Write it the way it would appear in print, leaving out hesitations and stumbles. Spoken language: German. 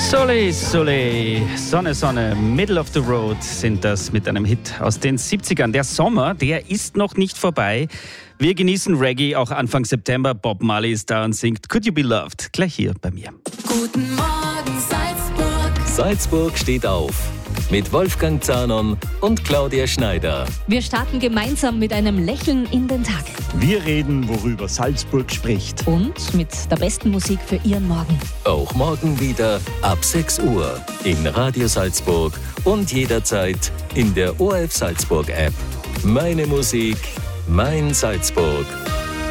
Soleil, Soleil, Sonne, Sonne, Middle of the Road sind das mit einem Hit aus den 70ern. Der Sommer, der ist noch nicht vorbei. Wir genießen Reggae auch Anfang September. Bob Marley ist da und singt Could You Be Loved? Gleich hier bei mir. Guten Morgen Salzburg. Salzburg steht auf. Mit Wolfgang Zahnon und Claudia Schneider. Wir starten gemeinsam mit einem Lächeln in den Tag. Wir reden, worüber Salzburg spricht. Und mit der besten Musik für Ihren Morgen. Auch morgen wieder ab 6 Uhr in Radio Salzburg und jederzeit in der ORF Salzburg App. Meine Musik, mein Salzburg.